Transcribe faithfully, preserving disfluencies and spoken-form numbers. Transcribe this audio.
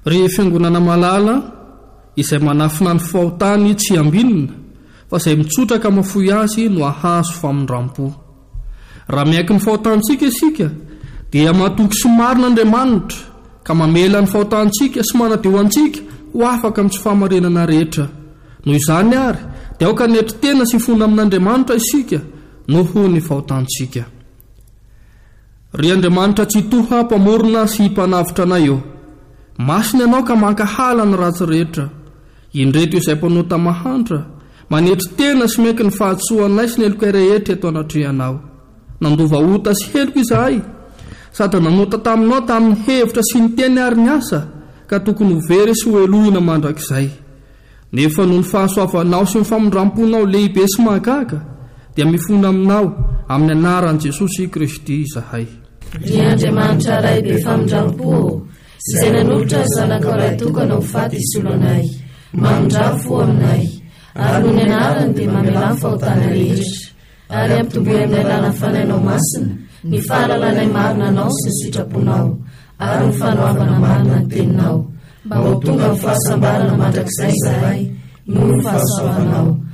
Ry fiangonana malala izay manafina ny fahotany tsy ambinina fa izay mitsotraka mafoy azy no ahazo famindrampo. Raha miaiky ny fahotantsika isika dia matoky sy marina Andriamanitra ka mamela ny fahotantsika sy manadio antsika ho afaka amin'ny tsy fahamarinana rehetra. Noho izany ary dia aoka netry tena sy fona amin'Andriamanitra isika noho ny fahotantsika. Ry Andriamanitra tsy toha mpamorona sy mpanavitra anay eo. Masiny ianao ka mankahala ny ratsy rehetra. Indreto izay mpanota mahantra manetry tena sy maiky ny fahatsoanay sy ny heloka rehetra eto anatrehanao. Nandova ota sy heloko izahay sady nanota taminao tamin'ny hevitra sy ny teny ary ny asa ka tokony ho very sy ho elohina mandrakizay. Nefa noho ny fahasoavanao sy ny famindramponao lehibe sy mahagaga dia mifona aminao amin'ny anaran'i Jesosy Kristy izahay. Ry Andriamanitra ray be famindrampo izay nanolotra ny zanaka ray tokana ho faty isolo anay, mamindrampo aminay ary noho ny anarany dia mamela ny fahotana rehetra ary ampitomboy amin'ny alàna fanainao masina ny fahalalànay marina anao sy ny sitraponao ary ny fanoavana marina ny teninao mba ho tonga ny fahasambarana mandrakizay izahay noho ny fahasoavanao